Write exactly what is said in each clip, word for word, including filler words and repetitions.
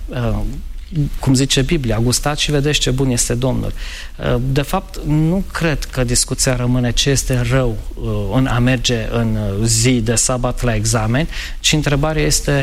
cum zice Biblia, gustați și vedeți ce bun este Domnul. De fapt, nu cred că discuția rămâne ce este rău în a merge în zi de sabat la examen, ci întrebarea este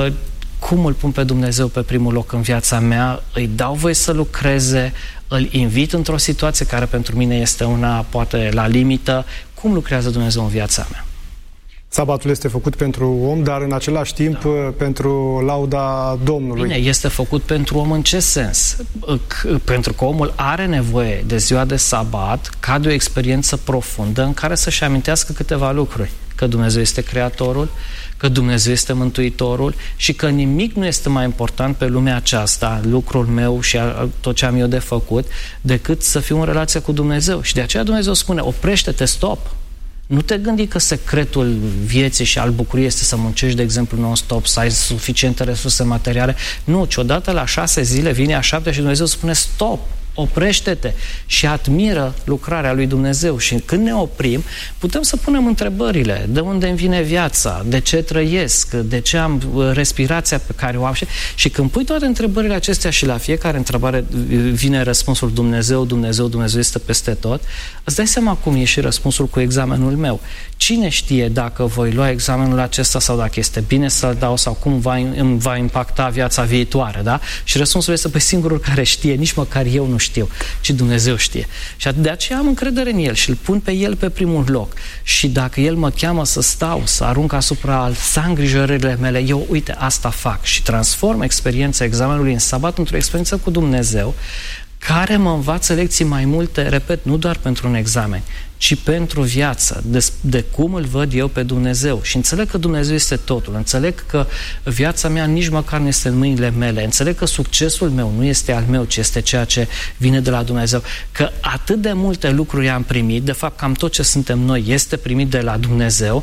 cum îl pun pe Dumnezeu pe primul loc în viața mea, îi dau voie să lucreze, îl invit într-o situație care pentru mine este una poate la limită, cum lucrează Dumnezeu în viața mea. Sabatul este făcut pentru om, dar în același timp da. pentru lauda Domnului. Bine, este făcut pentru om în ce sens? Pentru că omul are nevoie de ziua de sabat ca de o experiență profundă în care să-și amintească câteva lucruri. Că Dumnezeu este Creatorul, că Dumnezeu este Mântuitorul și că nimic nu este mai important pe lumea aceasta, lucrul meu și tot ce am eu de făcut, decât să fiu în relație cu Dumnezeu. Și de aceea Dumnezeu spune, oprește-te, stop! Nu te gândi că secretul vieții și al bucuriei este să muncești, de exemplu, non-stop, să ai suficiente resurse materiale. Nu, ci odată la șase zile vine a șaptea și Dumnezeu spune stop, oprește-te și admiră lucrarea lui Dumnezeu. Și când ne oprim, putem să punem întrebările. De unde îmi vine viața? De ce trăiesc? De ce am respirația pe care o am? Și când pui toate întrebările acestea și la fiecare întrebare vine răspunsul Dumnezeu, Dumnezeu, Dumnezeu este peste tot, îți dai seama cum e și răspunsul cu examenul meu. Cine știe dacă voi lua examenul acesta sau dacă este bine să-l dau sau cum va, îmi va impacta viața viitoare, da? Și răspunsul este, pe singurul care știe, nici măcar eu nu știu, ci Dumnezeu știe. Și de aceea am încredere în El și îl pun pe El pe primul loc. Și dacă El mă cheamă să stau, să arunc asupra sa îngrijorările mele, eu, uite, asta fac și transform experiența examenului în sabat într-o experiență cu Dumnezeu, care mă învață lecții mai multe, repet, nu doar pentru un examen, ci pentru viață, de, de cum îl văd eu pe Dumnezeu. Și înțeleg că Dumnezeu este totul, înțeleg că viața mea nici măcar nu este în mâinile mele, înțeleg că succesul meu nu este al meu, ci este ceea ce vine de la Dumnezeu. Că atât de multe lucruri am primit, de fapt cam tot ce suntem noi este primit de la Dumnezeu,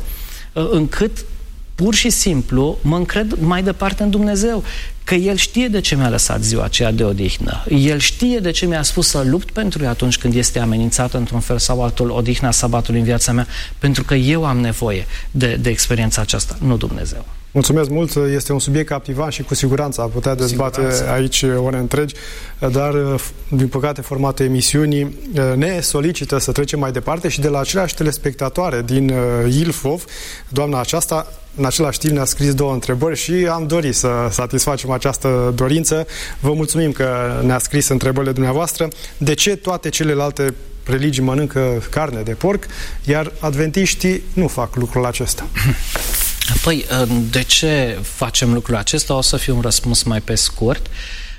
încât pur și simplu mă încred mai departe în Dumnezeu, că El știe de ce mi-a lăsat ziua aceea de odihnă. El știe de ce mi-a spus să lupt pentru ea atunci când este amenințată într-un fel sau altul odihna sabatului în viața mea, pentru că eu am nevoie de, de experiența aceasta, nu Dumnezeu. Mulțumesc mult, este un subiect captivant și cu siguranță ar putea dezbate aici ore întregi, dar din păcate formatul emisiunii ne solicită să trecem mai departe și de la aceleași telespectatoare din Ilfov, doamna aceasta în același timp ne-a scris două întrebări și am dorit să satisfacem această dorință. Vă mulțumim că ne-a scris întrebările dumneavoastră. De ce toate celelalte religii mănâncă carne de porc, iar adventiștii nu fac lucrul acesta? Păi, de ce facem lucrul acesta? O să fie un răspuns mai pe scurt.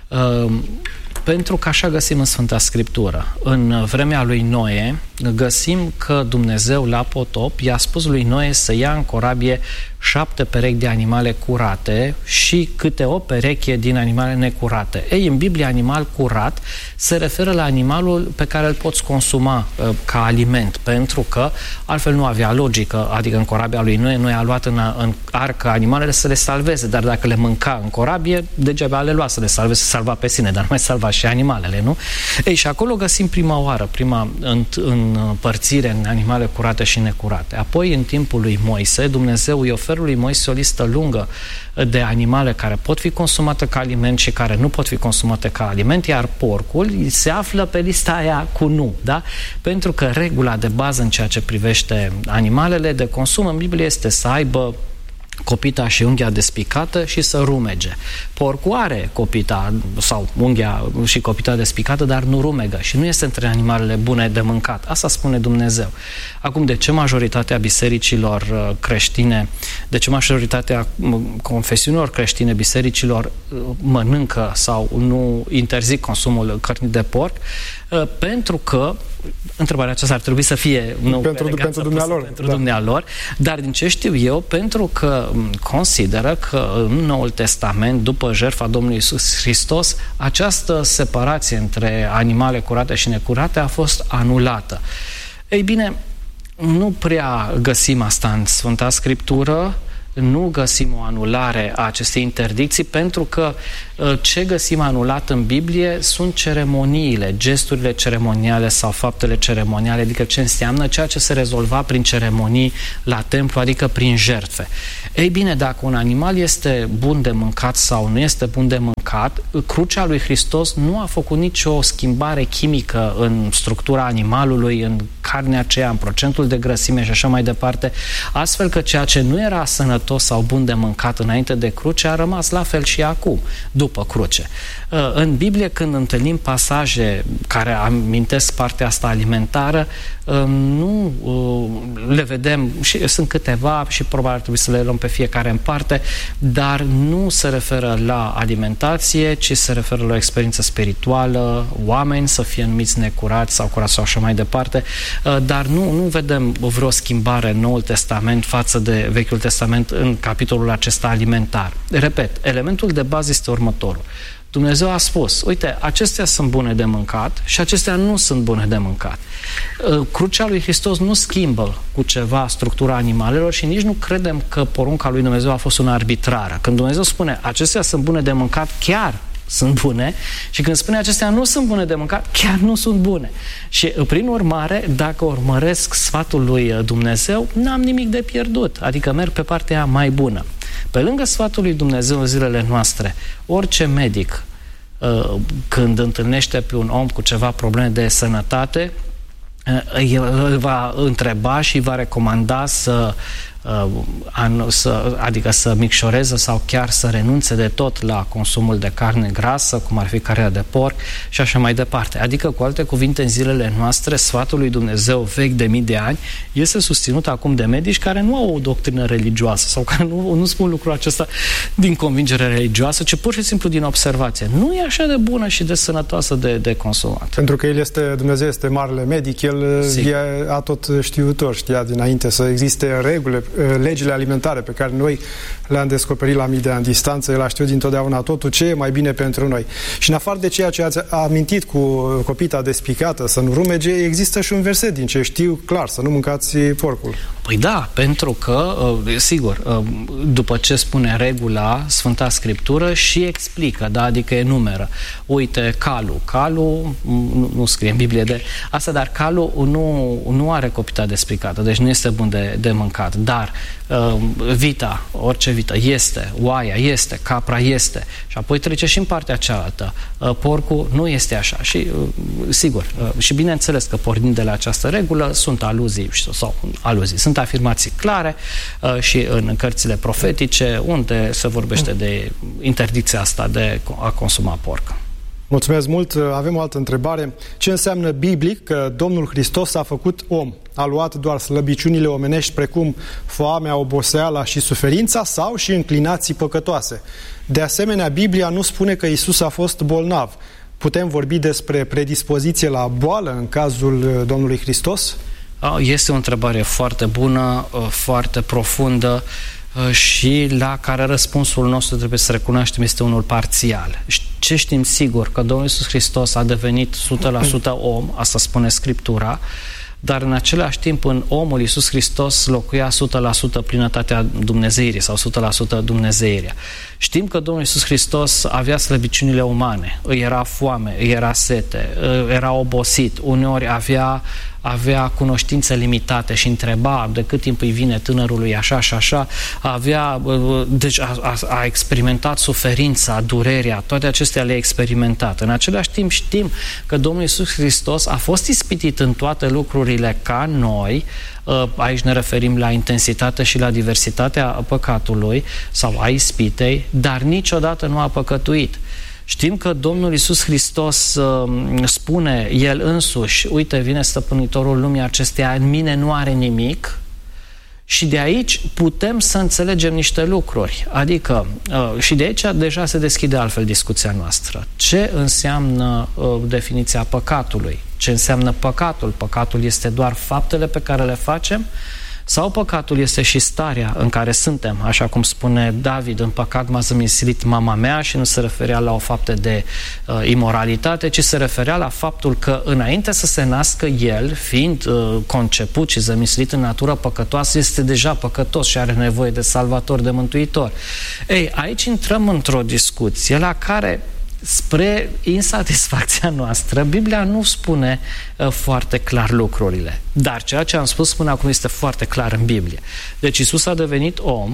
Pentru că așa găsim în Sfânta Scriptură. În vremea lui Noe găsim că Dumnezeu la potop i-a spus lui Noe să ia în corabie șapte perechi de animale curate și câte o pereche din animale necurate. Ei, în Biblie, animal curat se referă la animalul pe care îl poți consuma uh, ca aliment, pentru că altfel nu avea logică, adică în corabia lui Noe, Noe a luat în, în arcă animalele să le salveze, dar dacă le mânca în corabie, degeaba le lua să le salveze, să salva pe sine, dar nu mai salva și animalele, nu? Ei, și acolo găsim prima oară, prima împărțire în animale curate și necurate. Apoi, în timpul lui Moise, Dumnezeu îi oferă lui Moise o listă lungă de animale care pot fi consumate ca aliment și care nu pot fi consumate ca aliment, iar porcul se află pe lista aia cu nu, da? Pentru că regula de bază în ceea ce privește animalele de consum în Biblie este să aibă copita și unghia despicată și să rumege. Porcul are copita sau unghia și copita despicată, dar nu rumegă și nu este între animalele bune de mâncat. Asta spune Dumnezeu. Acum, de ce majoritatea bisericilor creștine, de ce majoritatea confesiunilor creștine, bisericilor mănâncă sau nu interzic consumul cărnii de porc? Pentru că întrebarea aceasta ar trebui să fie nu, pentru, pentru dumnealor, pentru da. dumnealor, dar din ce știu eu, pentru că consideră că în Noul Testament, după jertfa Domnului Iisus Hristos, această separație între animale curate și necurate a fost anulată. Ei bine, nu prea găsim asta în Sfânta Scriptură, nu găsim o anulare a acestei interdicții, pentru că ce găsim anulat în Biblie sunt ceremoniile, gesturile ceremoniale sau faptele ceremoniale, adică ce înseamnă ceea ce se rezolva prin ceremonii la templu, adică prin jertfe. Ei bine, dacă un animal este bun de mâncat sau nu este bun de mâncat, crucea lui Hristos nu a făcut nicio schimbare chimică în structura animalului, în carnea aceea, în procentul de grăsime și așa mai departe, astfel că ceea ce nu era sănătos sau bun de mâncat înainte de cruce a rămas la fel și acum, după cruce. În Biblie, când întâlnim pasaje care amintesc partea asta alimentară, nu le vedem, și sunt câteva și probabil ar trebui să le luăm pe fiecare în parte, dar nu se referă la alimentație, ci se referă la o experiență spirituală, oameni să fie numiți necurați sau curați sau așa mai departe, dar nu, nu vedem vreo schimbare în Noul Testament față de Vechiul Testament în capitolul acesta alimentar. Repet, elementul de bază este următorul. Dumnezeu a spus, uite, acestea sunt bune de mâncat și acestea nu sunt bune de mâncat. Crucea lui Hristos nu schimbă cu ceva structura animalelor și nici nu credem că porunca lui Dumnezeu a fost una arbitrară. Când Dumnezeu spune, acestea sunt bune de mâncat, chiar sunt bune, și când spune acestea nu sunt bune de mâncat, chiar nu sunt bune. Și prin urmare, dacă urmăresc sfatul lui Dumnezeu, n-am nimic de pierdut, adică merg pe partea mai bună. Pe lângă sfatul lui Dumnezeu în zilele noastre, orice medic, când întâlnește pe un om cu ceva probleme de sănătate, îl va întreba și va recomanda să, să, adică să micșoreze sau chiar să renunțe de tot la consumul de carne grasă, cum ar fi carnea de porc și așa mai departe. Adică, cu alte cuvinte, în zilele noastre, sfatul lui Dumnezeu vechi de mii de ani este susținut acum de medici care nu au o doctrină religioasă sau care nu, nu spun lucrul acesta din convingere religioasă, ci pur și simplu din observație. Nu e așa de bună și de sănătoasă de, de consumat. Pentru că el este, Dumnezeu este marele medic, el Sigur. e atot știutor, știa dinainte să existe reguli, legile alimentare pe care noi le-am descoperit la mii de ani distanță, el a știut dintotdeauna totul ce e mai bine pentru noi. Și în afară de ceea ce ați amintit cu copita despicată, să nu rumege, există și un verset din ce știu clar, să nu mâncați porcul. Păi da, pentru că, sigur, după ce spune regula, Sfânta Scriptură și explică, da, adică enumeră. Uite, calul. Calul, nu, nu scrie în Biblie de asta, dar calul nu, nu are copita despicată, deci nu este bun de, de mâncat. Dar vita, orice vită, este, oaia este, capra este. Și apoi trece și în partea cealaltă. Porcul nu este așa. Și, sigur, și bineînțeles că pornind de la această regulă, sunt aluzii, sau aluzii, sunt afirmații clare și în cărțile profetice, unde se vorbește de interdicția asta de a consuma porc. Mulțumesc mult. Avem o altă întrebare. Ce înseamnă biblic că Domnul Hristos s-a făcut om? A luat doar slăbiciunile omenești precum foamea, oboseala și suferința sau și înclinații păcătoase? De asemenea, Biblia nu spune că Iisus a fost bolnav. Putem vorbi despre predispoziție la boală în cazul Domnului Hristos? Este o întrebare foarte bună, foarte profundă și la care răspunsul nostru, trebuie să recunoaștem, este unul parțial. Ce știm sigur? Că Domnul Iisus Hristos a devenit o sută la sută om, asta spune Scriptura, dar în același timp în omul Iisus Hristos locuia o sută la sută plinătatea Dumnezeirii sau o sută la sută Dumnezeirea. Știm că Domnul Iisus Hristos avea slăbiciunile umane, îi era foame, îi era sete, era obosit, uneori avea avea cunoștințe limitate și întreba de cât timp îi vine tânărului așa și așa, avea, deci a, a, a experimentat suferința, durerea, toate acestea le-a experimentat. În același timp știm că Domnul Iisus Hristos a fost ispitit în toate lucrurile ca noi. Aici ne referim la intensitate și la diversitatea păcatului sau a ispitei, dar niciodată nu a păcătuit. Știm că Domnul Iisus Hristos uh, spune El însuși, uite, vine stăpânitorul lumii acesteia, în mine nu are nimic, și de aici putem să înțelegem niște lucruri. Adică, uh, și de aici deja se deschide altfel discuția noastră. Ce înseamnă uh, definiția păcatului? Ce înseamnă păcatul? Păcatul este doar faptele pe care le facem? Sau păcatul este și starea în care suntem, așa cum spune David, în păcat m-a zămislit mama mea, și nu se referea la o faptă de uh, imoralitate, ci se referea la faptul că înainte să se nască el, fiind uh, conceput și zămislit în natură păcătoasă, este deja păcătos și are nevoie de salvator, de mântuitor. Ei, aici intrăm într-o discuție la care, spre insatisfacția noastră, Biblia nu spune uh, foarte clar lucrurile. Dar ceea ce am spus până acum este foarte clar în Biblie. Deci Iisus a devenit om,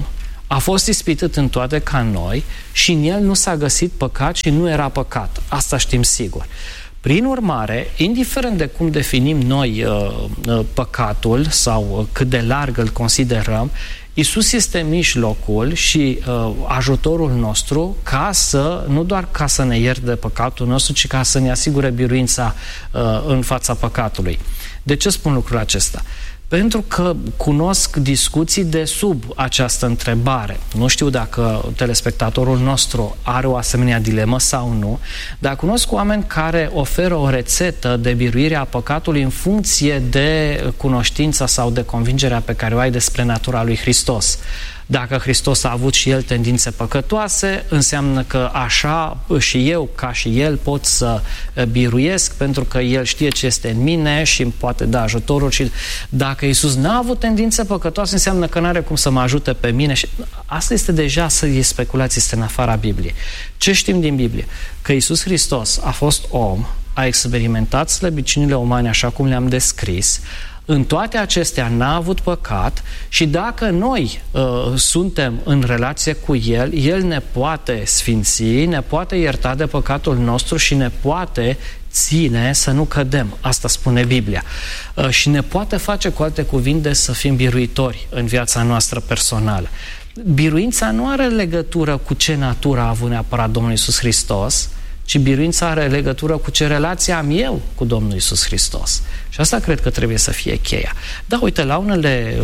A fost ispitit în toate ca noi și în el nu s-a găsit păcat și nu era păcat. Asta știm sigur. Prin urmare, indiferent de cum definim noi uh, uh, păcatul sau uh, cât de larg îl considerăm, Iisus este mijlocul și uh, ajutorul nostru ca să, nu doar ca să ne ierte de păcatul nostru, ci ca să ne asigure biruința uh, în fața păcatului. De ce spun lucrul acesta? Pentru că cunosc discuții de sub această întrebare. Nu știu dacă telespectatorul nostru are o asemenea dilemă sau nu, dar cunosc oameni care oferă o rețetă de biruire a păcatului în funcție de cunoștința sau de convingerea pe care o ai despre natura lui Hristos. Dacă Hristos a avut și El tendințe păcătoase, înseamnă că așa și eu, ca și El, pot să biruiesc pentru că El știe ce este în mine și îmi poate da ajutorul. Și dacă Iisus n-a avut tendințe păcătoase, înseamnă că n-are cum să mă ajute pe mine. Și asta este deja să e speculație, este în afara Bibliei. Ce știm din Biblie? Că Iisus Hristos a fost om, a experimentat slăbiciunile umane așa cum le-am descris, în toate acestea n-a avut păcat și dacă noi uh, suntem în relație cu El, El ne poate sfinți, ne poate ierta de păcatul nostru și ne poate ține să nu cădem. Asta spune Biblia. Uh, și ne poate face, cu alte cuvinte, să fim biruitori în viața noastră personală. Biruința nu are legătură cu ce natură a avut neapărat Domnul Iisus Hristos, ci biruința are legătură cu ce relație am eu cu Domnul Iisus Hristos. Și asta cred că trebuie să fie cheia. Da, uite, la unele,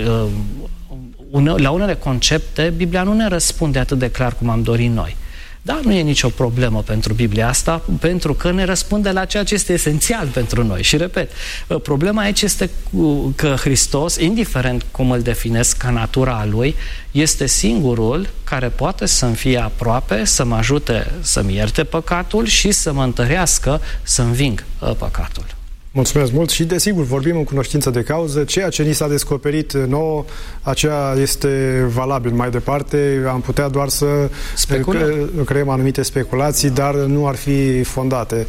la unele concepte, Biblia nu ne răspunde atât de clar cum am dorit noi. Da, nu e nicio problemă pentru Biblia asta, pentru că ne răspunde la ceea ce este esențial pentru noi. Și repet, problema aici este că Hristos, indiferent cum îl definesc ca natura Lui, este singurul care poate să-mi fie aproape, să mă ajute să-mi ierte păcatul și să mă întărească să înving păcatul. Mulțumesc mult și, desigur, vorbim în cunoștință de cauză. Ceea ce ni s-a descoperit nouă, aceea este valabil mai departe. Am putea doar să Speculăm. creăm anumite speculații, da. dar nu ar fi fondate.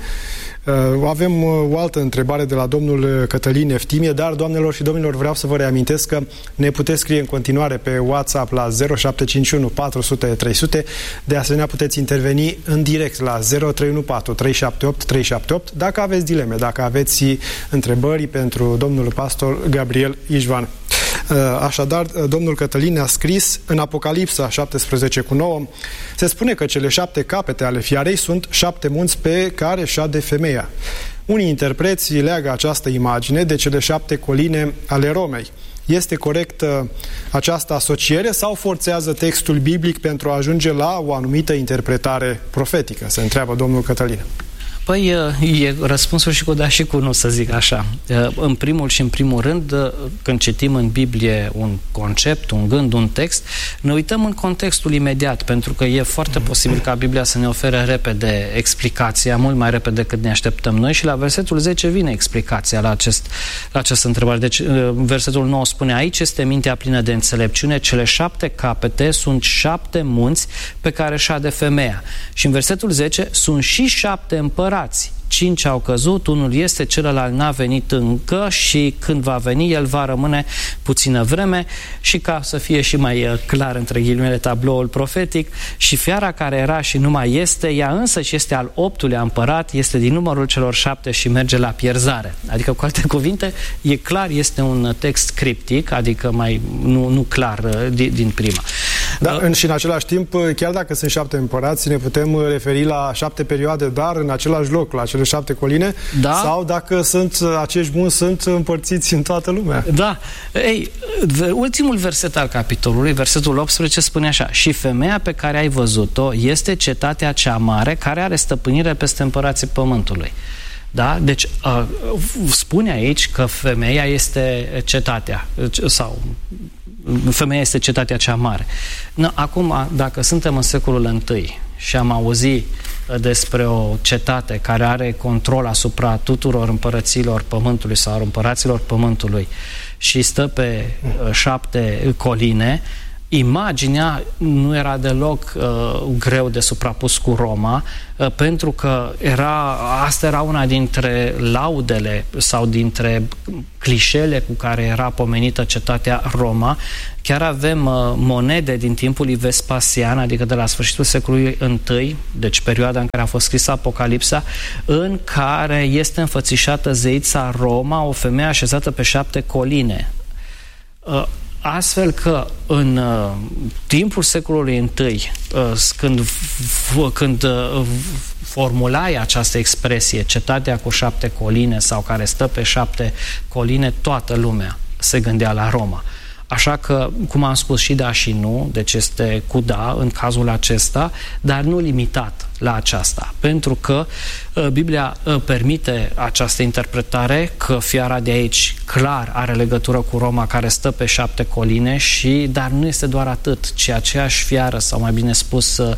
Avem o altă întrebare de la domnul Cătălin Eftimie, dar, doamnelor și domnilor, vreau să vă reamintesc că ne puteți scrie în continuare pe WhatsApp la zero șapte cinci unu patru zero zero trei zero zero. De asemenea, puteți interveni în direct la zero trei unu patru trei șapte opt trei șapte opt dacă aveți dileme, dacă aveți întrebări pentru domnul pastor Gabriel Ișvan. Așadar, domnul Cătălin ne-a scris în Apocalipsa șaptesprezece cu nouă, se spune că cele șapte capete ale fiarei sunt șapte munți pe care șade femeia. Unii interpreți leagă această imagine de cele șapte coline ale Romei. Este corectă această asociere sau forțează textul biblic pentru a ajunge la o anumită interpretare profetică? Se întreabă domnul Cătălin. Păi, e răspunsul și cu da și cu nu, să zic așa. În primul și în primul rând, când citim în Biblie un concept, un gând, un text, ne uităm în contextul imediat, pentru că e foarte posibil ca Biblia să ne ofere repede explicația, mult mai repede decât ne așteptăm noi, și la versetul zece vine explicația la, acest, la această întrebare. Deci, versetul nouă spune: aici este mintea plină de înțelepciune, cele șapte capete sunt șapte munți pe care șade femeia. Și în versetul zece sunt și șapte împărați. Cinci au căzut, unul este, celălalt n-a venit încă și când va veni, el va rămâne puțină vreme. Și ca să fie și mai clar între ghilimele tabloul profetic, și fiara care era și nu mai este, ea însă și este al optulea împărat, este din numărul celor șapte și merge la pierzare. Adică, cu alte cuvinte, e clar, este un text criptic, adică mai nu, nu clar din, din prima. Da, uh, și în același timp, chiar dacă sunt șapte împărați, ne putem referi la șapte perioade, dar în același loc, la cele șapte coline, da? Sau dacă sunt acești munți, sunt împărțiți în toată lumea. Da. Ei, ultimul verset al capitolului, versetul optsprezece, spune așa: și femeia pe care ai văzut-o este cetatea cea mare care are stăpânire peste împărații pământului. Da? Deci, uh, spune aici că femeia este cetatea, sau femeia este cetatea cea mare. No, acum, dacă suntem în secolul întâi și am auzit despre o cetate care are control asupra tuturor împărăților pământului sau împăraților pământului și stă pe șapte coline, imaginea nu era deloc uh, greu de suprapus cu Roma, uh, pentru că era, asta era una dintre laudele sau dintre clișele cu care era pomenită cetatea Roma. Chiar avem uh, monede din timpul lui Vespasian, adică de la sfârșitul secolului întâi, deci perioada în care a fost scrisă Apocalipsa, în care este înfățișată zeița Roma, o femeie așezată pe șapte coline. Uh, Astfel că în uh, timpul secolului întâi, uh, când, când uh, formulai această expresie, cetatea cu șapte coline sau care stă pe șapte coline, toată lumea se gândea la Roma. Așa că, cum am spus, și da și nu, deci este cu da în cazul acesta, dar nu limitat la aceasta, pentru că uh, Biblia uh, permite această interpretare că fiara de aici clar are legătură cu Roma care stă pe șapte coline, și dar nu este doar atât, ci aceeași fiară, sau mai bine spus uh,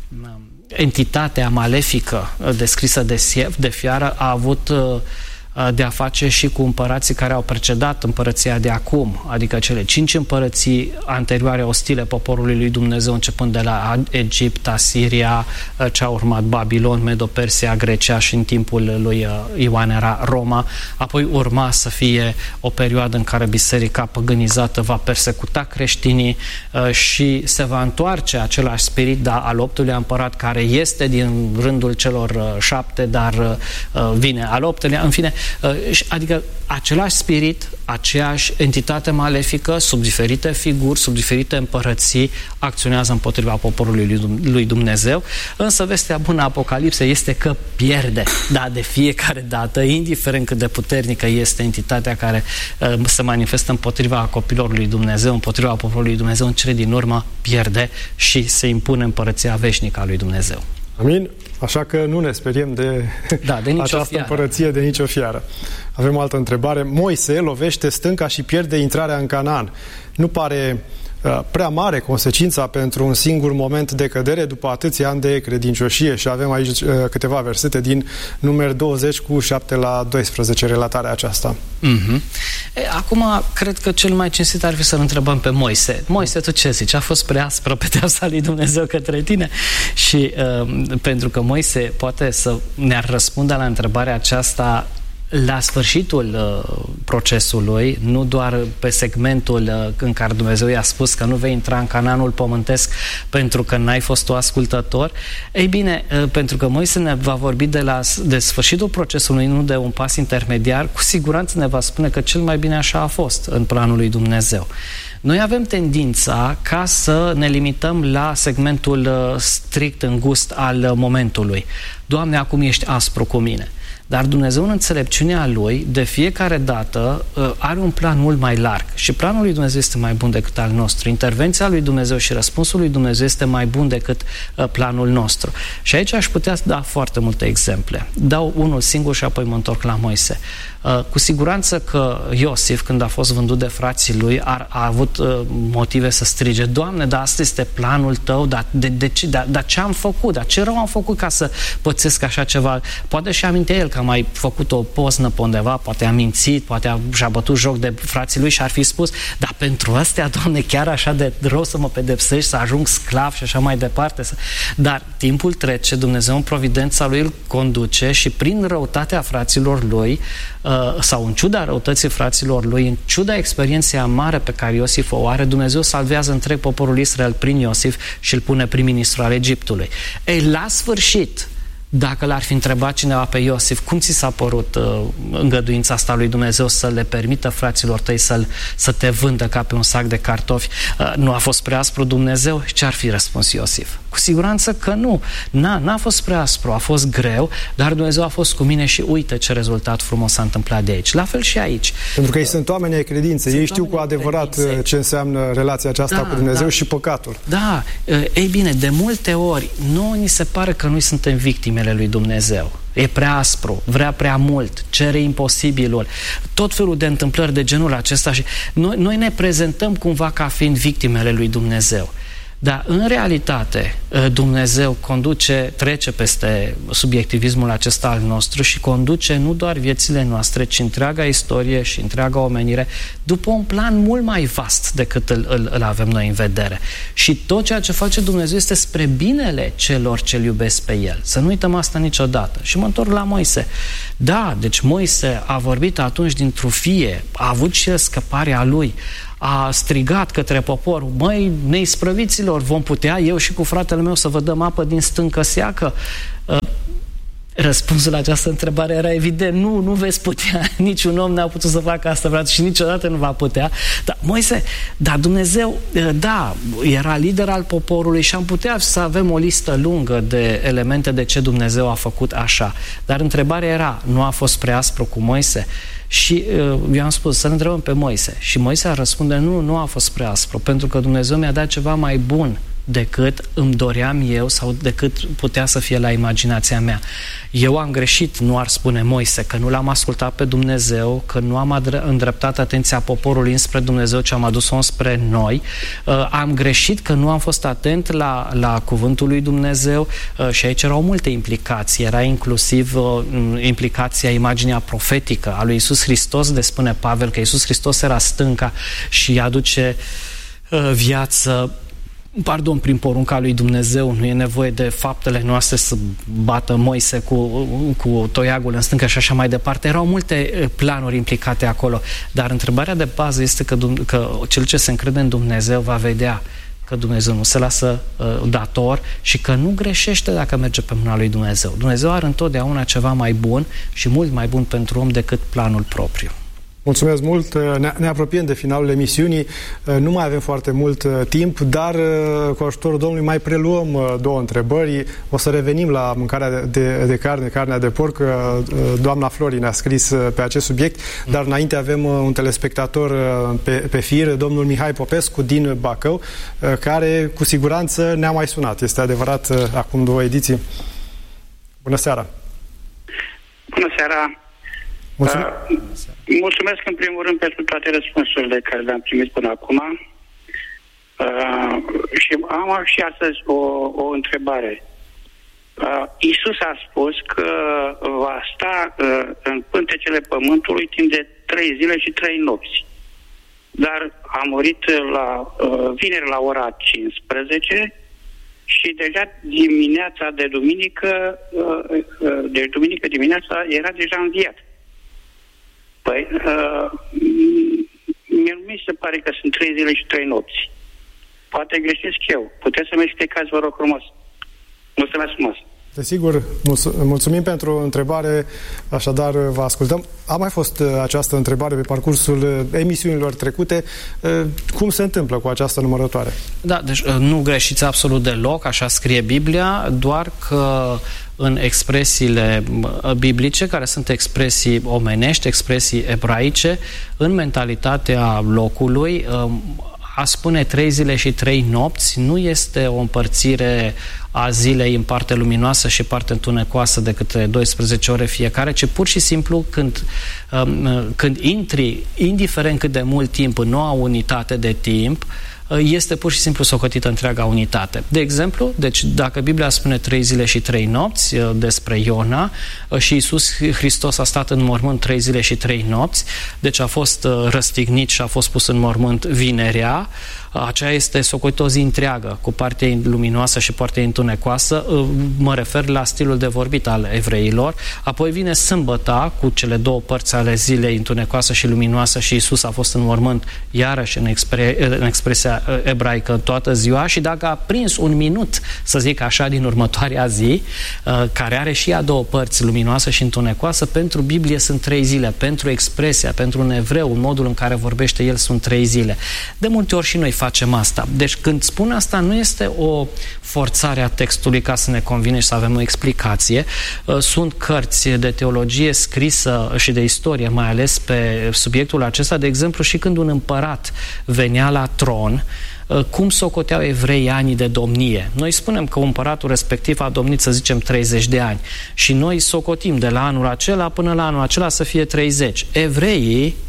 entitatea malefică uh, descrisă de, de fiară a avut uh, de a face și cu împărații care au precedat împărăția de acum, adică cele cinci împărății anterioare ostile poporului lui Dumnezeu, începând de la Egipt, Asiria, ce a urmat Babilon, Medo-Persia, Grecia și în timpul lui Ioan era Roma. Apoi urma să fie o perioadă în care biserica păgânizată va persecuta creștinii și se va întoarce același spirit, da, al optulea împărat, care este din rândul celor șapte, dar vine al optulea, în fine. Adică același spirit, aceeași entitate malefică, sub diferite figuri, sub diferite împărății, acționează împotriva poporului lui Dumnezeu. Însă vestea bună a Apocalipsei este că pierde, da, de fiecare dată, indiferent cât de puternică este entitatea care uh, se manifestă împotriva copilor lui Dumnezeu, împotriva poporului lui Dumnezeu, în cele din urmă pierde și se impune împărăția veșnică a lui Dumnezeu. Amin? Așa că nu ne speriem de, da, de această fiară. împărăție, de nicio fiară. Avem o altă întrebare. Moise lovește stânca și pierde intrarea în Canaan. Nu pare uh, prea mare consecința pentru un singur moment de cădere după atâția ani de credincioșie? Și avem aici uh, câteva versete din Numeri douăzeci cu șapte la doisprezece, relatarea aceasta. Mm-hmm. E, acum, cred că cel mai cinstit ar fi să-l întrebăm pe Moise. Moise, tu ce zici? A fost prea aspră pedeapsa lui Dumnezeu către tine? Și uh, pentru că Moise poate să ne-ar răspunde la întrebarea aceasta la sfârșitul uh, procesului, nu doar pe segmentul uh, în care Dumnezeu i-a spus că nu vei intra în Canaanul pământesc pentru că n-ai fost tu ascultător. Ei bine, uh, pentru că Moise ne va vorbi de, la, de sfârșitul procesului, nu de un pas intermediar, cu siguranță ne va spune că cel mai bine așa a fost în planul lui Dumnezeu. Noi avem tendința ca să ne limităm la segmentul uh, strict îngust al uh, momentului. Doamne, acum ești aspru cu mine. Dar Dumnezeu, în înțelepciunea Lui, de fiecare dată are un plan mult mai larg. Și planul lui Dumnezeu este mai bun decât al nostru. Intervenția lui Dumnezeu și răspunsul lui Dumnezeu este mai bun decât planul nostru. Și aici aș putea da foarte multe exemple. Dau unul singur și apoi mă întorc la Moise. Cu siguranță că Iosif, când a fost vândut de frații lui, a, a avut motive să strige: Doamne, dar asta este planul Tău, dar, de, de ce, dar, dar ce am făcut? Dar ce rău am făcut ca să pățesc așa ceva? Poate și amintea el că a mai făcut o poznă pe undeva, poate a mințit, poate a, și-a bătut joc de frații lui și ar fi spus: dar pentru astea, Doamne, chiar așa de rău să mă pedepsești, să ajung sclav și așa mai departe? Dar timpul trece, Dumnezeu în providența Lui îl conduce și prin răutatea fraților lui, sau în ciuda răutății fraților lui, în ciuda experienței amare pe care Iosif o are, Dumnezeu salvează întreg poporul Israel prin Iosif și îl pune prim-ministru al Egiptului. Ei, la sfârșit, dacă l-ar fi întrebat cineva pe Iosif: cum ți s-a părut uh, îngăduința asta lui Dumnezeu să le permită fraților tăi să, să te vândă ca pe un sac de cartofi, uh, nu a fost prea aspru Dumnezeu? Ce ar fi răspuns Iosif? Cu siguranță că nu. N-a, n-a fost prea aspru, a fost greu, dar Dumnezeu a fost cu mine și uite ce rezultat frumos s-a întâmplat de aici. La fel și aici. Pentru că ei sunt oameni ai credinței, ei știu cu adevărat credințe. ce înseamnă relația aceasta da, cu Dumnezeu da, și păcatul. Da, ei bine, de multe ori nouă ni se pare că noi suntem victimele lui Dumnezeu. E prea aspru, vrea prea mult, cere imposibilul, tot felul de întâmplări de genul acesta și noi, noi ne prezentăm cumva ca fiind victimele lui Dumnezeu. Dar în realitate Dumnezeu conduce, trece peste subiectivismul acesta al nostru și conduce nu doar viețile noastre, ci întreaga istorie și întreaga omenire după un plan mult mai vast decât îl, îl, îl avem noi în vedere. Și tot ceea ce face Dumnezeu este spre binele celor ce-L iubesc pe El. Să nu uităm asta niciodată. Și mă întorc la Moise. Da, deci Moise a vorbit atunci din trufie, a avut și scăparea lui, a strigat către popor: măi, neisprăviților, vom putea eu și cu fratele meu să vă dăm apă din stâncă seacă? Răspunsul la această întrebare era evident: nu, nu veți putea. Niciun om n-a putut să facă asta, frate, și niciodată nu va putea. Dar Moise, dar Dumnezeu, da, era lider al poporului și am putea să avem o listă lungă de elemente de ce Dumnezeu a făcut așa. Dar întrebarea era: nu a fost prea aspru cu Moise? Și eu am spus să-l întrebăm pe Moise. Și Moise a răspunde: nu, nu a fost prea aspru, pentru că Dumnezeu mi-a dat ceva mai bun decât îmi doream eu sau decât putea să fie la imaginația mea. Eu am greșit, nu ar spune Moise, că nu l-am ascultat pe Dumnezeu, că nu am îndreptat atenția poporului înspre Dumnezeu, ci am adus-o înspre noi. Uh, am greșit că nu am fost atent la, la cuvântul lui Dumnezeu uh, și aici erau multe implicații. Era inclusiv uh, implicația, imaginea profetică a lui Iisus Hristos, de spune Pavel că Iisus Hristos era stânca și aduce uh, viață Pardon, prin porunca lui Dumnezeu. Nu e nevoie de faptele noastre să bată Moise cu, cu toiagul în stâncă și așa mai departe. Erau multe planuri implicate acolo. Dar întrebarea de bază este că, că cel ce se încrede în Dumnezeu va vedea că Dumnezeu nu se lasă uh, dator și că nu greșește dacă merge pe mâna lui Dumnezeu. Dumnezeu are întotdeauna ceva mai bun și mult mai bun pentru om decât planul propriu. Mulțumesc mult! Ne, ne apropiem de finalul emisiunii. Nu mai avem foarte mult timp, dar cu ajutorul Domnului mai preluăm două întrebări. O să revenim la mâncarea de, de carne, carnea de porc. Doamna Flori ne-a scris pe acest subiect, dar înainte avem un telespectator pe, pe fir, domnul Mihai Popescu din Bacău, care cu siguranță ne-a mai sunat. Este adevărat, acum două ediții. Bună seara! Bună seara! Mulțumesc. Uh, mulțumesc în primul rând pentru toate răspunsurile care le-am primit până acum. Uh, și am și astăzi o, o întrebare. Uh, Iisus a spus că va sta uh, în pântecele pământului timp de trei zile și trei nopți. Dar a murit la uh, vineri la ora cincisprezece și deja dimineața de duminică, uh, uh, de duminică dimineața era deja înviat. Păi, uh, mie nu mi se pare că sunt trei zile și trei nopți. Poate greșesc eu. Puteți să-mi explicați, vă rog frumos. Mulțumesc frumos. Desigur, mulțumim pentru întrebare, așadar vă ascultăm. A mai fost această întrebare pe parcursul emisiunilor trecute. Cum se întâmplă cu această numărătoare? Da, deci nu greșiți absolut deloc, așa scrie Biblia, doar că în expresiile biblice, care sunt expresii omenești, expresii ebraice, în mentalitatea locului, a spune trei zile și trei nopți nu este o împărțire a zilei în parte luminoasă și parte întunecoasă de câte doisprezece ore fiecare, ci pur și simplu când, când intri, indiferent cât de mult timp, în noua unitate de timp, este pur și simplu socotită întreaga unitate. De exemplu, deci dacă Biblia spune trei zile și trei nopți despre Iona și Iisus Hristos a stat în mormânt trei zile și trei nopți, deci a fost răstignit și a fost pus în mormânt vinerea, aceea este socotită o zi întreagă, cu partea luminoasă și partea întunecoasă, mă refer la stilul de vorbit al evreilor, apoi vine sâmbăta cu cele două părți ale zilei, întunecoasă și luminoasă, și Iisus a fost în mormânt iarăși în, expre, în expresia ebraică toată ziua, și dacă a prins un minut, să zic așa, din următoarea zi, care are și ea două părți, luminoasă și întunecoasă, pentru Biblie sunt trei zile, pentru expresia, pentru un evreu, în modul în care vorbește el, sunt trei zile. De multe ori și noi facem asta. Deci când spun asta, nu este o forțare a textului ca să ne convine și să avem o explicație. Sunt cărți de teologie scrisă și de istorie, mai ales pe subiectul acesta. De exemplu, și când un împărat venea la tron, cum socoteau evreii anii de domnie. Noi spunem că împăratul respectiv a domnit, să zicem, treizeci de ani. Și noi socotim de la anul acela până la anul acela să fie treizeci. Evreii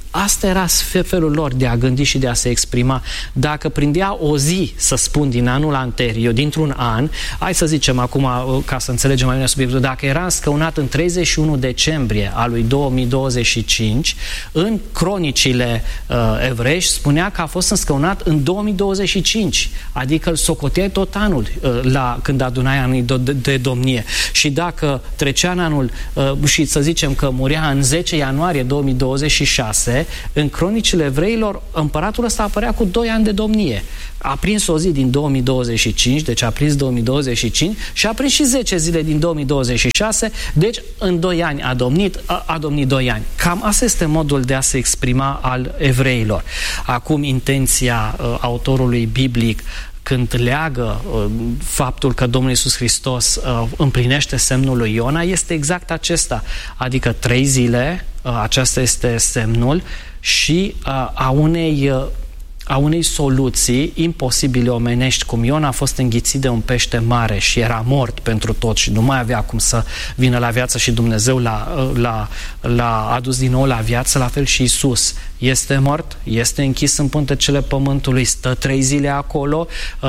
asta era felul lor de a gândi și de a se exprima. Dacă prindea o zi, să spun, din anul anterior, dintr-un an, hai să zicem acum, ca să înțelegem mai bine subiectul, dacă era înscăunat în treizeci și unu decembrie al lui două mii douăzeci și cinci, în cronicile uh, evreiești spunea că a fost înscăunat în două mii douăzeci și cinci, adică îl socoteai tot anul uh, la, când adunai anii de, de, de domnie. Și dacă trecea în anul uh, și să zicem că murea în zece ianuarie două mii douăzeci și șase, în cronicile evreilor, împăratul ăsta apărea cu doi ani de domnie. A prins o zi din două mii douăzeci și cinci, deci a prins două mii douăzeci și cinci și a prins și zece zile din două mii douăzeci și șase, deci în doi ani a domnit, a, a domnit doi ani. Cam asta este modul de a se exprima al evreilor. Acum, intenția uh, autorului biblic când leagă uh, faptul că Domnul Iisus Hristos uh, împlinește semnul lui Iona, este exact acesta, adică trei zile, uh, acesta este semnul, și uh, a unei uh, a unei soluții imposibile omenești, cum Iona a fost înghițit de un pește mare și era mort pentru tot și nu mai avea cum să vină la viață și Dumnezeu l-a, l-a, l-a adus din nou la viață, la fel și Iisus. Este mort, este închis în pântecele pământului, stă trei zile acolo,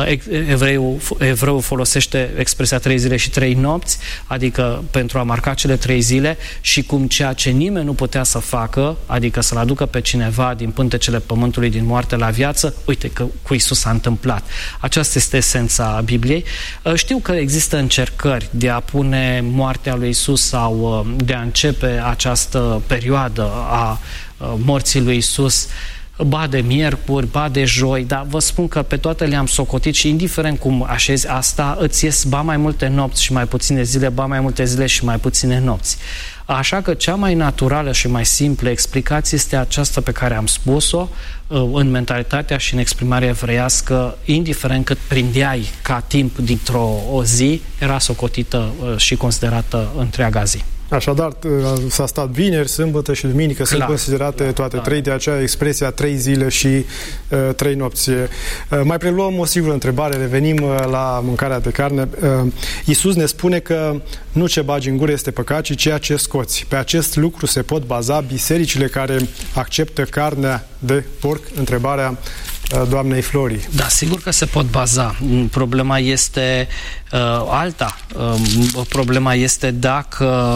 evreul, evreul folosește expresia trei zile și trei nopți, adică pentru a marca cele trei zile, și cum ceea ce nimeni nu putea să facă, adică să-l aducă pe cineva din pântecele pământului, din moarte la viață, uite că cu Iisus s-a întâmplat. Aceasta este esența Bibliei. Știu că există încercări de a pune moartea lui Iisus sau de a începe această perioadă a morții lui Iisus ba de miercuri, ba de joi, dar vă spun că pe toate le-am socotit și indiferent cum așezi asta, îți ies ba mai multe nopți și mai puține zile, ba mai multe zile și mai puține nopți. Așa că cea mai naturală și mai simplă explicație este aceasta pe care am spus-o în mentalitatea și în exprimarea evreiască, indiferent cât prindeai ca timp dintr-o o zi, era socotită și considerată întreaga zi. Așadar, s-a stat vineri, sâmbătă și duminică, sunt considerate clar, toate clar. trei, de aceea expresia trei zile și uh, trei nopți. Uh, mai preluăm o singură întrebare, revenim uh, la mâncarea de carne. Uh, Iisus ne spune că nu ce bagi în gură este păcat, ci ceea ce scoți. Pe acest lucru se pot baza bisericile care acceptă carnea de porc? Întrebarea doamnei Flori. Da, sigur că se pot baza. Problema este uh, alta. Uh, problema este dacă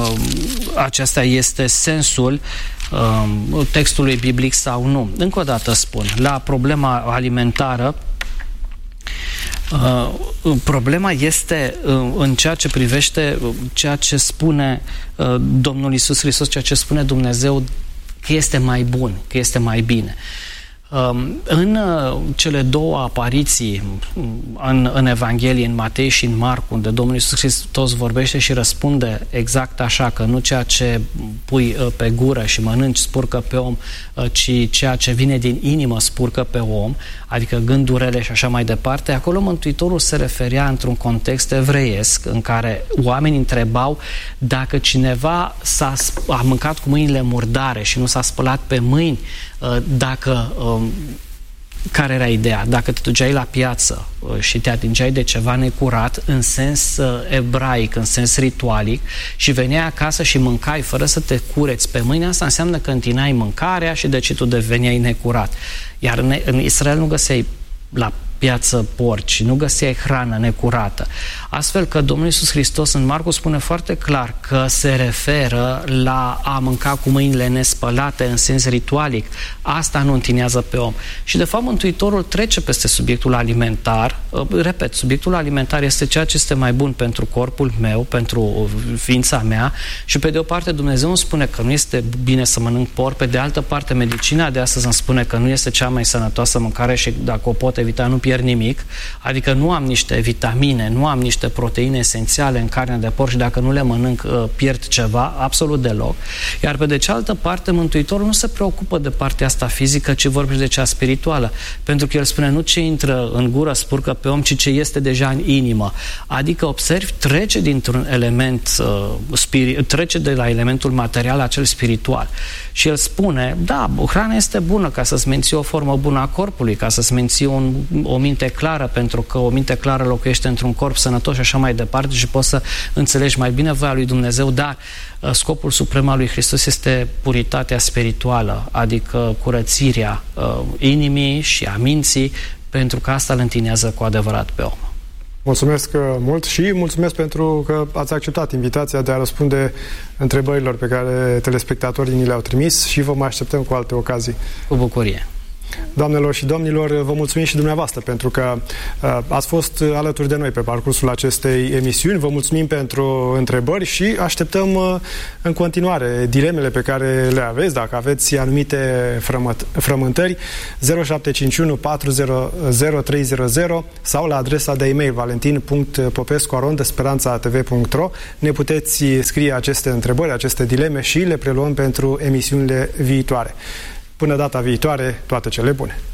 acesta este sensul uh, textului biblic sau nu. Încă o dată spun, la problema alimentară, Uh, problema este uh, în ceea ce privește uh, ceea ce spune uh, Domnul Iisus Hristos, ceea ce spune Dumnezeu, că este mai bun, că este mai bine. În cele două apariții în, în Evanghelie, în Matei și în Marcu, unde Domnul Iisus Hristos vorbește și răspunde exact așa, că nu ceea ce pui pe gură și mănânci spurcă pe om, ci ceea ce vine din inimă spurcă pe om, adică gândurile și așa mai departe, acolo Mântuitorul se referea într-un context evreiesc în care oamenii întrebau dacă cineva s-a, a mâncat cu mâinile murdare și nu s-a spălat pe mâini, dacă care era ideea? Dacă te duceai la piață și te atingeai de ceva necurat în sens ebraic, în sens ritualic, și veneai acasă și mâncai fără să te cureți pe mâini, asta înseamnă că întinai mâncarea și deci tu deveneai necurat. Iar în, în Israel nu găseai la piață porci, nu găseai hrană necurată. Astfel că Domnul Iisus Hristos în Marcu spune foarte clar că se referă la a mânca cu mâinile nespălate în sens ritualic. Asta nu întinează pe om. Și de fapt Mântuitorul trece peste subiectul alimentar. Repet, subiectul alimentar este ceea ce este mai bun pentru corpul meu, pentru ființa mea, și pe de o parte Dumnezeu îmi spune că nu este bine să mănânc porc, pe de altă parte medicina de astăzi îmi spune că nu este cea mai sănătoasă mâncare și dacă o pot evita nu pierd nimic, adică nu am niște vitamine, nu am niște proteine esențiale în carnea de porc și dacă nu le mănânc pierd ceva, absolut deloc. Iar pe de cealaltă parte Mântuitorul nu se preocupă de partea asta fizică, ci vorbește de cea spirituală, pentru că el spune nu ce intră în gură spurcă pe om, ci ce este deja în inimă. Adică observi, trece dintr-un element uh, spirit, trece de la elementul material la cel spiritual. Și el spune, da, hrana este bună ca să-ți menții o formă bună a corpului, ca să-ți menții un, o o minte clară, pentru că o minte clară locuiește într-un corp sănătos și așa mai departe și poți să înțelegi mai bine voia lui Dumnezeu, dar scopul suprem al lui Hristos este puritatea spirituală, adică curățirea uh, inimii și a minții, pentru că asta îl întinează cu adevărat pe om. Mulțumesc mult și mulțumesc pentru că ați acceptat invitația de a răspunde întrebărilor pe care telespectatorii ni le-au trimis și vă mai așteptăm cu alte ocazii. Cu bucurie. Doamnelor și domnilor, vă mulțumim și dumneavoastră pentru că uh, ați fost alături de noi pe parcursul acestei emisiuni. Vă mulțumim pentru întrebări și așteptăm uh, în continuare dilemele pe care le aveți, dacă aveți anumite frământ frământări, zero șapte cinci unu patru zero zero trei zero zero sau la adresa de e-mail valentin punct popescu arond speranța a t v punct r o. Ne puteți scrie aceste întrebări, aceste dileme și le preluăm pentru emisiunile viitoare. Până data viitoare, toate cele bune!